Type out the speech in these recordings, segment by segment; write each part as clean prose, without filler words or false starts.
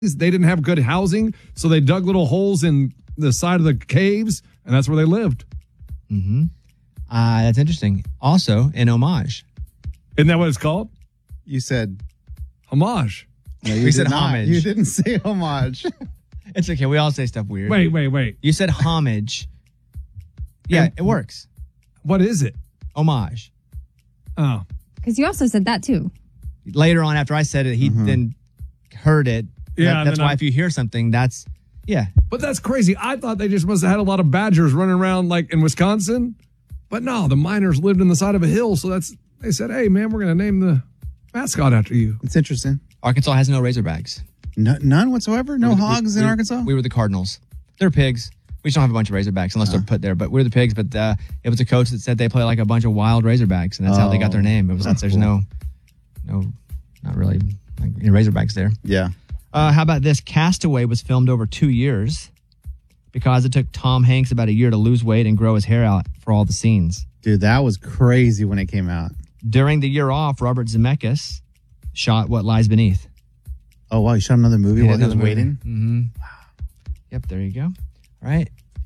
They didn't have good housing, so they dug little holes in the side of the caves, and that's where they lived. Mm-hmm. That's interesting. Also, an homage. Isn't that what it's called? You said homage. No, you we said homage. You didn't say homage. It's okay. We all say stuff weird. Wait. You said homage. Yeah, it works. What is it? Homage. Oh. Because you also said that too. Later on, after I said it, he then heard it. Yeah, that's why if you hear something, that's, yeah. But that's crazy. I thought they just must have had a lot of badgers running around like in Wisconsin. But no, the miners lived in the side of a hill. So they said, hey, man, we're going to name the mascot after you. It's interesting. Arkansas has no Razorbacks. None whatsoever? No hogs in Arkansas? We were the Cardinals. They're pigs. We just don't have a bunch of Razorbacks unless they're put there. But we're the pigs. But it was a coach that said they play like a bunch of wild Razorbacks, and that's how they got their name. It was there's cool. no, not really like any Razorbacks there. Yeah. How about this? Castaway was filmed over 2 years because it took Tom Hanks about a year to lose weight and grow his hair out for all the scenes. Dude, that was crazy when it came out. During the year off, Robert Zemeckis shot What Lies Beneath. Oh, wow. You shot another movie while he was waiting? Mm-hmm. Wow. Yep, there you go. All right.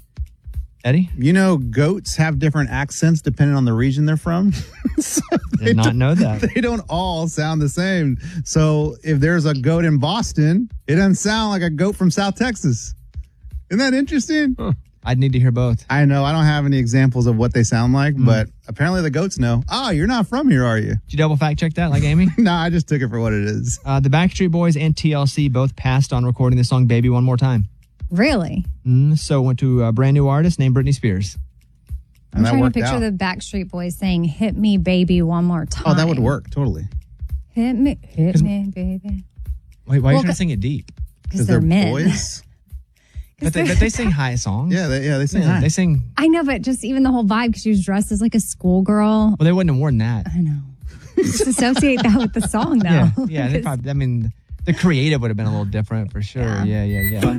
Eddie? You know, goats have different accents depending on the region they're from. So Did not know that. They don't all sound the same. So if there's a goat in Boston, it doesn't sound like a goat from South Texas. Isn't that interesting? Huh. I'd need to hear both. I know. I don't have any examples of what they sound like, but apparently the goats know. Oh, you're not from here, are you? Did you double fact check that like Amy? No, I just took it for what it is. The Backstreet Boys and TLC both passed on recording the song Baby One More Time. Really? So went to a brand new artist named Britney Spears. I'm trying to picture the Backstreet Boys saying, hit me, baby, one more time. Oh, that would work. Totally. Hit me, baby. Wait, why are you trying to sing it deep? Because they're men. Boys. But they sing high songs. Yeah, they sing high. They sing. I know, but just even the whole vibe, because she was dressed as like a schoolgirl. Well, they wouldn't have worn that. I know. Just associate that with the song, though. Yeah. They probably, I mean, the creative would have been a little different for sure. Yeah.